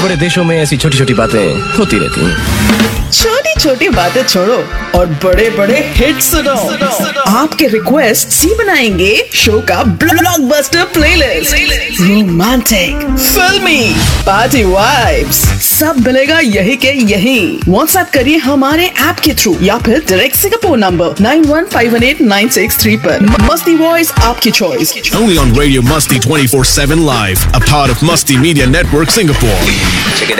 बड़े देशों में ऐसी छोटी छोटी बातें होती रहती हैं। छोटी छोटी बातें छोड़ो और बड़े बड़े हिट सुनो। आपके रिक्वेस्ट ही बनाएंगे शो का ब्लॉकबस्टर प्लेलिस्ट। रोमांटिक, फिल्मी, पार्टी वाइब्स, सब मिलेगा यही के यही। व्हाट्सएप करिए हमारे ऐप के थ्रू या फिर डायरेक्ट सिंगापुर नंबर 91518963 पर। मस्ती वॉइस आपकी choice. Only on Radio Musty 24/7 Live, a part of Musty Media Network Singapore. Check it out.